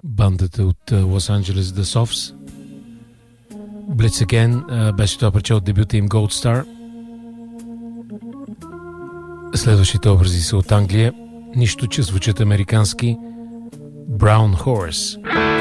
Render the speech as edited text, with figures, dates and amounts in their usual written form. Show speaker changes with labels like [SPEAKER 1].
[SPEAKER 1] бандата от Лос Анджелес The Softs. Blitz Again беше това парче от дебюта им Gold Star. Следващите образи са от Англия, нищо че звучат американски. Brown Horse.